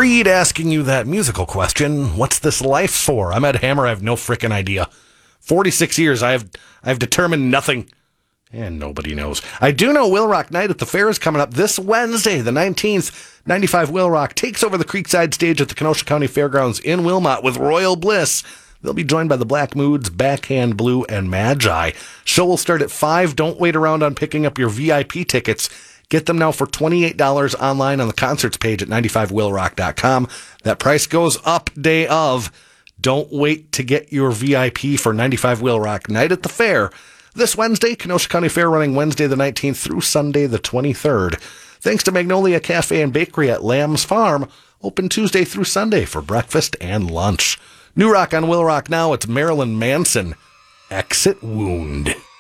Creed asking you that musical question, what's this life for? I'm Ed Hammer, I have no frickin' idea. 46 years, I've determined nothing. And nobody knows. I do know Will Rock Night at the Fair is coming up this Wednesday, the 19th. 95 Will Rock takes over the Creekside stage at the Kenosha County Fairgrounds in Wilmot with Royal Bliss. They'll be joined by the Black Moods, Backhand Blue, and Magi. Show will start at 5. Don't wait around on picking up your VIP tickets. Get them now for $28 online on the concerts page at 95willrock.com. That price goes up day of. Don't wait to get your VIP for 95 Will Rock Night at the Fair. This Wednesday, Kenosha County Fair running Wednesday the 19th through Sunday the 23rd. Thanks to Magnolia Cafe and Bakery at Lamb's Farm, open Tuesday through Sunday for breakfast and lunch. New rock on Will Rock now, it's Marilyn Manson, Exit Wound.